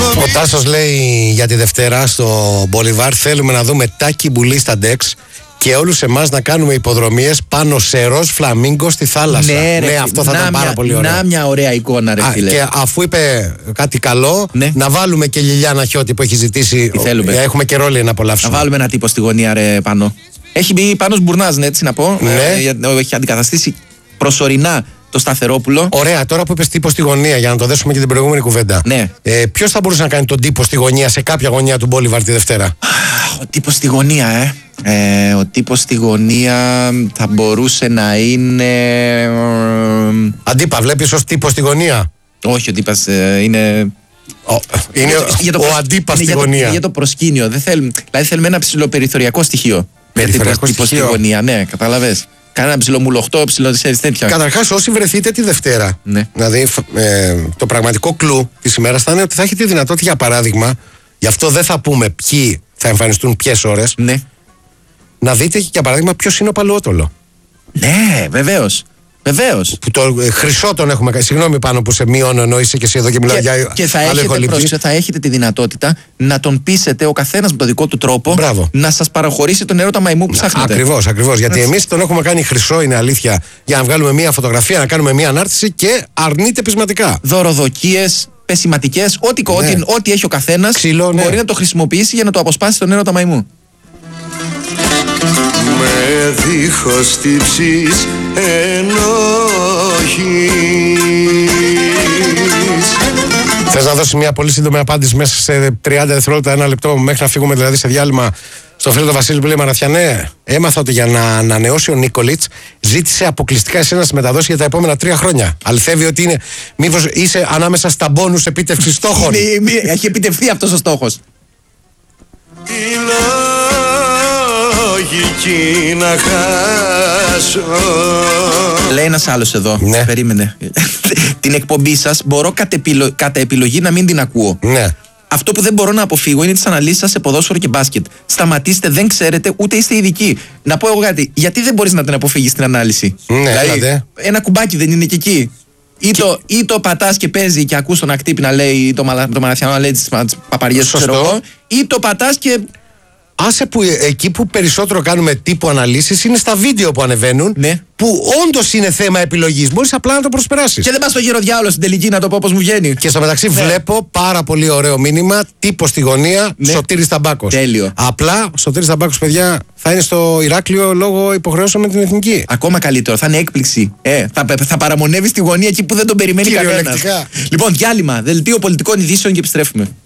Ο Τάσος λέει για τη Δευτέρα στο Μπολιβάρ θέλουμε να δούμε Τάκη Μπουλή στα ντεξ και όλους εμάς να κάνουμε υποδρομίες πάνω σε ροζ φλαμίγκο στη θάλασσα. Ναι, αυτό θα ήταν πάρα πολύ ωραίο. Να μια ωραία εικόνα, ρε φίλε. Και αφού είπε κάτι καλό, να βάλουμε και Λιλιάνα Χιώτη που έχει ζητήσει. Έχουμε και ρόλοι να απολαύσουμε. Να βάλουμε ένα τύπο στη γωνία, ρε Πάνο. Έχει μπει Πάνος Μπουρνάζ, έτσι να πω. Έχει αντικαταστήσει προσωρινά το Σταθερόπουλο. Ωραία, τώρα που είπες τύπο στη γωνία, για να το δέσουμε και την προηγούμενη κουβέντα. Ναι. Ποιος θα μπορούσε να κάνει τον τύπο στη γωνία σε κάποια γωνία του Μπόλιβαρ τη Δευτέρα? Ο τύπος στη γωνία, ο τύπος στη γωνία θα μπορούσε να είναι. Αντίπα, βλέπεις ως τύπο στη γωνία? Όχι, ο τύπας είναι. Είναι ο αντίπας στη γωνία. Για το προσκήνιο. Δηλαδή θέλουμε ένα ψηλοπεριθωριακό στοιχείο. Περιθωριακό τύπο στη γωνία, ναι, καταλαβες. Κανένα ψιλομουλοχτό, τέτοια. Καταρχάς, όσοι βρεθείτε τη Δευτέρα, δηλαδή το πραγματικό κλου της ημέρας θα είναι ότι θα έχετε δυνατότητα, για παράδειγμα, γι' αυτό δεν θα πούμε ποιοι θα εμφανιστούν ποιες ώρες, να δείτε για παράδειγμα ποιος είναι ο Παλαιότολο. Ναι, βεβαίως. Βεβαίως. Που το χρυσό τον έχουμε κάνει. Συγγνώμη πάνω που σε μειώνω, ενώ είσαι και εσύ εδώ και μιλάω για και θα έχετε τη δυνατότητα να τον πείσετε ο καθένας με τον δικό του τρόπο. Μπράβο. Να σας παραχωρήσει τον έρωτα μαϊμού που ψάχνετε. Ακριβώς. Γιατί εμείς τον έχουμε κάνει χρυσό, είναι αλήθεια, για να βγάλουμε μια φωτογραφία, να κάνουμε μια ανάρτηση και αρνείται πεισματικά. Δωροδοκίες, πεσηματικές, ό,τι έχει ο καθένας μπορεί να το χρησιμοποιήσει για να το αποσπάσει τον έρωτα μαϊμού. Με δίχως τύψεις ενοχής. Θες να δώσεις μια πολύ σύντομη απάντηση μέσα σε 30 δευτερόλεπτα, ένα λεπτό, μέχρι να φύγουμε δηλαδή σε διάλειμμα, στο φίλο του Βασίλη που λέει Μαραθιανέ, έμαθα ότι για να ανανεώσει ο Νίκολιτς ζήτησε αποκλειστικά εσένα να συμμεταδώσει για τα επόμενα 3 χρόνια. Αληθεύει ότι είναι, μήπως είσαι ανάμεσα στα μπόνους επίτευξης στόχων? Έχει επιτευχθεί αυτός ο στόχος. Να χάσω. Λέει ένας άλλος εδώ. Περίμενε. Την εκπομπή σας μπορώ κατά επιλογή να μην την ακούω. Αυτό που δεν μπορώ να αποφύγω είναι τις αναλύσεις σας σε ποδόσφαιρο και μπάσκετ. Σταματήστε, δεν ξέρετε, ούτε είστε ειδικοί. Να πω εγώ κάτι. Γιατί δεν μπορείς να την αποφύγεις την ανάλυση? Δηλαδή, ένα κουμπάκι δεν είναι και εκεί? Ή το πατάς και παίζει και ακούς τον Ακτύπη να λέει, το Μαραθιανό να λέει τις παπαριές του, ξέρω εγώ, ή το πατάς και. Άσε που εκεί που περισσότερο κάνουμε τύπου αναλύσεις είναι στα βίντεο που ανεβαίνουν, που όντως είναι θέμα επιλογής. Μπορείς απλά να το προσπεράσεις. Και δεν πας στο γύρο διάολο στην τελική να το πω όπως μου βγαίνει. Και στο μεταξύ βλέπω πάρα πολύ ωραίο μήνυμα, τύπο στη γωνία, Σωτήρης Ταμπάκος. Τέλειο. Απλά ο Σωτήρης Ταμπάκος, παιδιά, θα είναι στο Ηράκλειο λόγω υποχρεώσεων με την Εθνική. Ακόμα καλύτερο, θα είναι έκπληξη. Θα παραμονεύει στη γωνία εκεί που δεν τον περιμένει κανένας. Λοιπόν, διάλειμμα, δελτίο πολιτικών ειδήσεων και επιστρέφουμε.